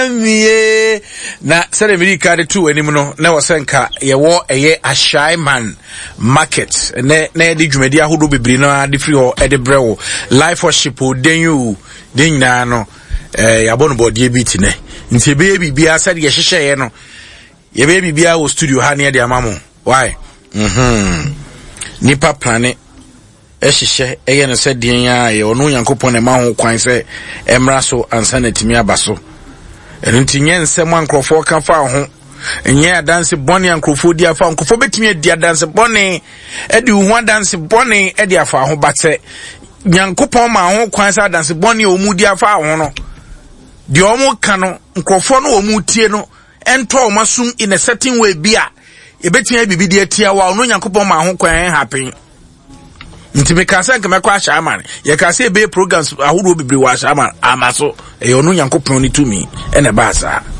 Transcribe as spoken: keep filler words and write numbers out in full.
me na sere America de two anim no na wosenka ye wo eye Ashaiman market ne na de dwumadi ahodo bebiri na de free ho e de brewo life worship o denyu den nyina no eh ya bono body beat ne nti be bibia sade ye hyehye ye no ye be bibia wo studio ha ne de amamo why mhm nipa plane ehyehyɛ ɛyɛ no sɛ deɛ ya yɛ ɔno Nyankopɔn ne ma ho kwan sɛ emra so ansa na timi abaso ɛno nti nyɛ nsɛm ankrofo ka fa ho nyɛ adanse bɔne ankrofo di afa ankrofo betimi adi adanse bɔne ɛdi ho adanse bɔne ɛdi afa ho batɛ Nyankopɔn ma ho kwan sɛ adanse bɔne ɔmu di afa ho no deɛ ɔmu ka no nkrofo no ɔmu tie no ɛntɔ ɔmasum in a certain way bia ebetimi bibi di atia wa ɔno Nyankopɔn ma ho kwan happen. Nti me ka sanka mekwa Ashaiman ye ka se be programs ahodo bibiri wa Ashaiman amaso e onu Nyankopɔn ni tumi ene ba sa